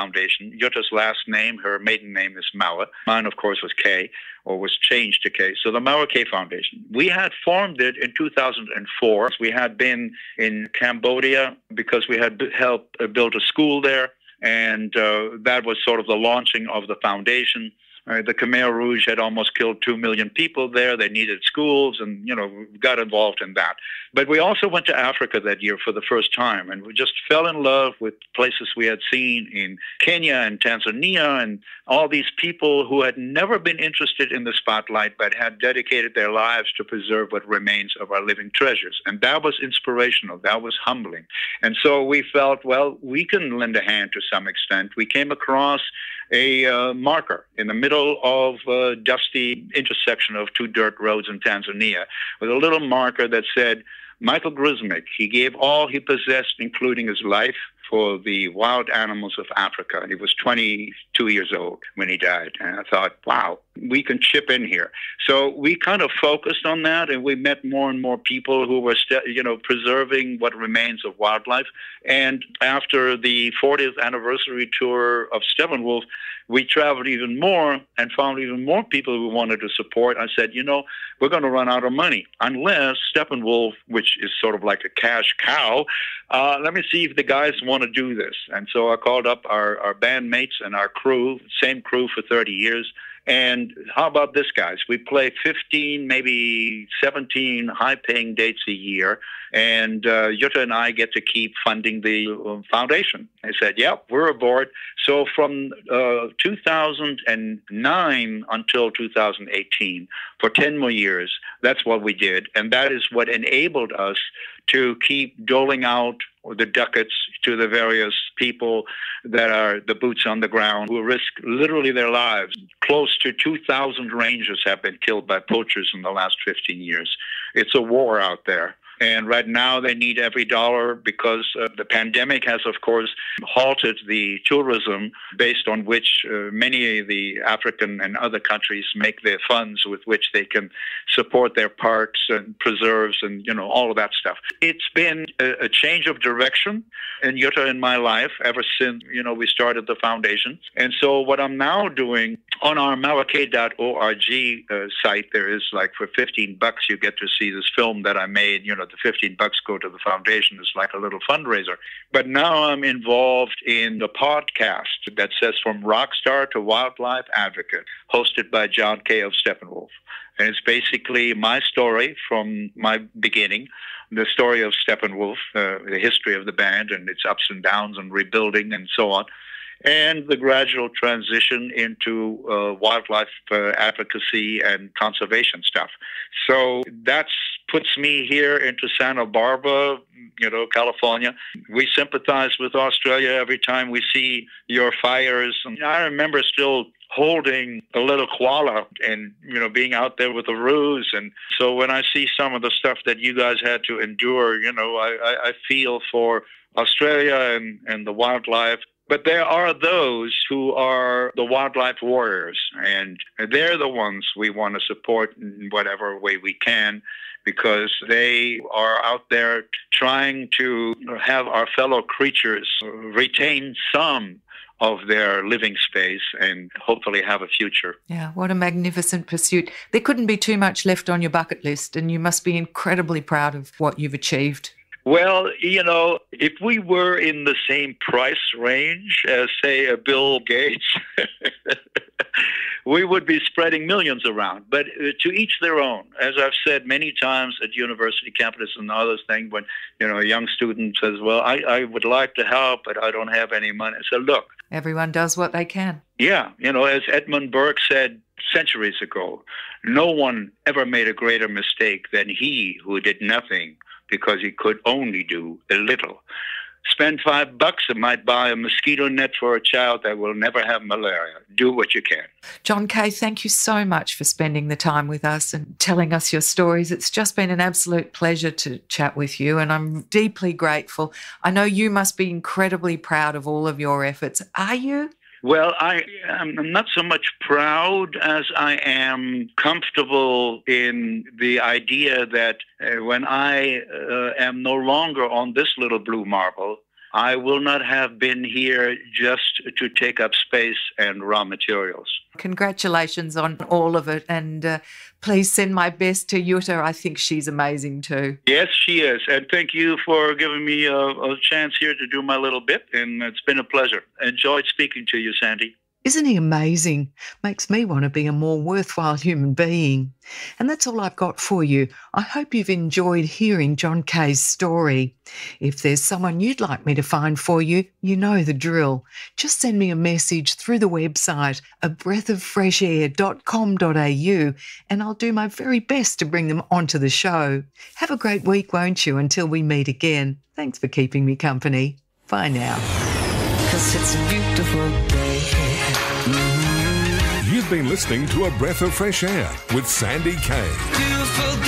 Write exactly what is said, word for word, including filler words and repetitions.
Foundation. Yutta's last name, her maiden name is Mauer. Mine, of course, was K, or was changed to K. So the Mauer K Foundation. We had formed it in two thousand four. We had been in Cambodia because we had helped build a school there, and uh, that was sort of the launching of the foundation. Uh, the Khmer Rouge had almost killed two million people there. They needed schools, and, you know, we got involved in that. But we also went to Africa that year for the first time, and we just fell in love with places we had seen in Kenya and Tanzania, and all these people who had never been interested in the spotlight but had dedicated their lives to preserve what remains of our living treasures. And that was inspirational. That was humbling. And so we felt, well, we can lend a hand to some extent. We came across a uh, marker in the middle of a dusty intersection of two dirt roads in Tanzania with a little marker that said, Michael Grusmik, he gave all he possessed, including his life, for the wild animals of Africa. He was twenty-two years old when he died. And I thought, wow, we can chip in here. So we kind of focused on that, and we met more and more people who were, you know, preserving what remains of wildlife. And after the fortieth anniversary tour of Steppenwolf, we traveled even more and found even more people who wanted to support. I said, you know, we're going to run out of money unless Steppenwolf, which is sort of like a cash cow, uh, let me see if the guys want to do this. And so I called up our, our bandmates and our crew, same crew for thirty years. And how about this, guys? We play fifteen, maybe seventeen high-paying dates a year, and uh, Yutta and I get to keep funding the uh, foundation. I said, yeah, we're aboard. So from uh, two thousand nine until two thousand eighteen, for ten more years, that's what we did. And that is what enabled us to keep doling out the ducats to the various people that are the boots on the ground who risk literally their lives. Close to two thousand rangers have been killed by poachers in the last fifteen years. It's a war out there. And right now they need every dollar because uh, the pandemic has, of course, halted the tourism based on which uh, many of the African and other countries make their funds with which they can support their parks and preserves and, you know, all of that stuff. It's been a, a change of direction in Yutta in my life ever since, you know, we started the foundation. And so what I'm now doing on our mauerk dot org uh, site, there is like for fifteen bucks, you get to see this film that I made. You know, the fifteen bucks go to the foundation. It's like a little fundraiser. But now I'm involved in the podcast that says From Rockstar to Wildlife Advocate, hosted by John Kay of Steppenwolf. And it's basically my story from my beginning, the story of Steppenwolf, uh, the history of the band and its ups and downs and rebuilding and so on, and the gradual transition into uh, wildlife uh, advocacy and conservation stuff. So that puts me here into Santa Barbara, you know, California. We sympathize with Australia every time we see your fires. And I remember still holding a little koala and, you know, being out there with the ruse. And so when I see some of the stuff that you guys had to endure, you know, I, I, I feel for Australia and, and the wildlife. But there are those who are the wildlife warriors, and they're the ones we want to support in whatever way we can, because they are out there trying to have our fellow creatures retain some of their living space and hopefully have a future. Yeah, what a magnificent pursuit. There couldn't be too much left on your bucket list, and you must be incredibly proud of what you've achieved. Well, you know, if we were in the same price range as, say, a Bill Gates, we would be spreading millions around. But uh, to each their own. As I've said many times at university campuses and other things, when, you know, a young student says, well, I, I would like to help, but I don't have any money. I say, look. Everyone does what they can. Yeah. You know, as Edmund Burke said centuries ago, no one ever made a greater mistake than he who did nothing because he could only do a little. Spend five bucks, it might buy a mosquito net for a child that will never have malaria. Do what you can. John Kay, thank you so much for spending the time with us and telling us your stories. It's just been an absolute pleasure to chat with you, and I'm deeply grateful. I know you must be incredibly proud of all of your efforts. Are you? Well, I am not so much proud as I am comfortable in the idea that uh, when I uh, am no longer on this little blue marble, I will not have been here just to take up space and raw materials. Congratulations on all of it. And uh, please send my best to Jutta. I think she's amazing too. Yes, she is. And thank you for giving me a, a chance here to do my little bit. And it's been a pleasure. Enjoyed speaking to you, Sandy. Isn't he amazing? Makes me want to be a more worthwhile human being. And that's all I've got for you. I hope you've enjoyed hearing John Kay's story. If there's someone you'd like me to find for you, you know the drill. Just send me a message through the website, a breath of fresh air dot com dot a u, and I'll do my very best to bring them onto the show. Have a great week, won't you, until we meet again. Thanks for keeping me company. Bye now. 'Cause it's a beautiful day. You've been listening to A Breath of Fresh Air with Sandy Kay.